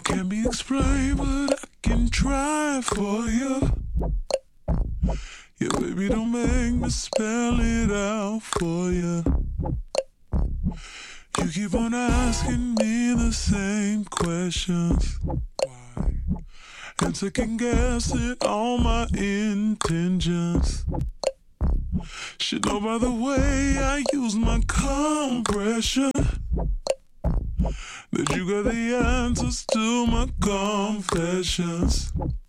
Can't be explained, but I can try for you. Yeah, baby, don't make me spell it out for you. You keep on asking me the same questions. Why? And second guessing all my intentions. Should know by the way I use my compression that you got the answers to my confessions.